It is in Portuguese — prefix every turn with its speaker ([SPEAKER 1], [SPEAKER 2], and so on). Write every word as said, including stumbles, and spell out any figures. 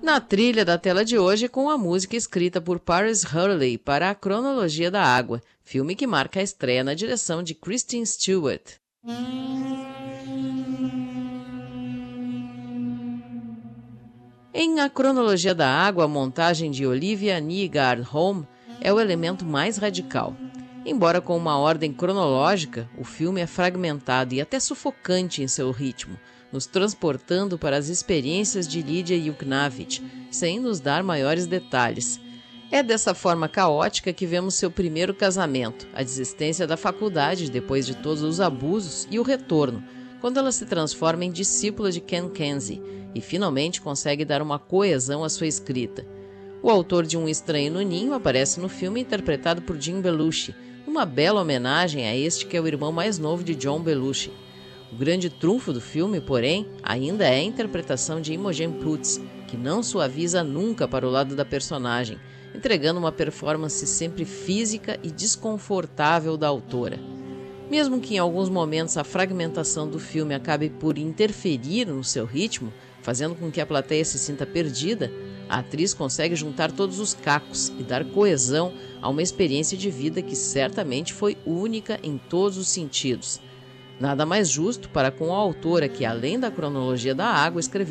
[SPEAKER 1] Na trilha da tela de hoje, com a música escrita por Paris Hurley para A Cronologia da Água, filme que marca a estreia na direção de Kristen Stewart. Em A Cronologia da Água, a montagem de Olivia Nygaard-Holm é o elemento mais radical. Embora com uma ordem cronológica, o filme é fragmentado e até sufocante em seu ritmo, nos transportando para as experiências de Lidia Yuknavitch, sem nos dar maiores detalhes. É dessa forma caótica que vemos seu primeiro casamento, a desistência da faculdade depois de todos os abusos e o retorno, quando ela se transforma em discípula de Ken Kesey e finalmente consegue dar uma coesão à sua escrita. O autor de Um Estranho no Ninho aparece no filme interpretado por Jim Belushi, uma bela homenagem a este que é o irmão mais novo de John Belushi. O grande trunfo do filme, porém, ainda é a interpretação de Imogen Poots, que não suaviza nunca para o lado da personagem, entregando uma performance sempre física e desconfortável da autora. Mesmo que em alguns momentos a fragmentação do filme acabe por interferir no seu ritmo, fazendo com que a plateia se sinta perdida, a atriz consegue juntar todos os cacos e dar coesão a uma experiência de vida que certamente foi única em todos os sentidos. Nada mais justo para com a autora que, além da Cronologia da Água, escreveu